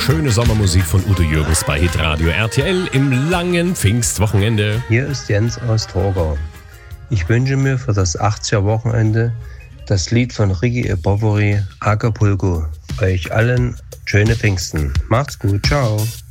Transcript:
schöne Sommermusik von Udo Jürgens bei Hitradio RTL im langen Pfingstwochenende. Hier ist Jens aus Torgau. Ich wünsche mir für das 80er-Wochenende das Lied von Ricky Bovary, Acapulco. Euch allen schöne Pfingsten. Macht's gut, ciao.